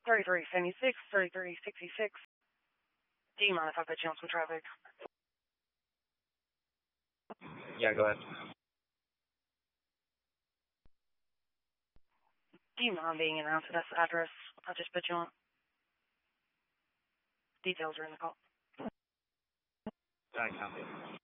3376, 3366. Do you mind if I put you on some traffic? Yeah, go ahead. Do you mind being announced at this address I just put you on? Details are in the call. I copy.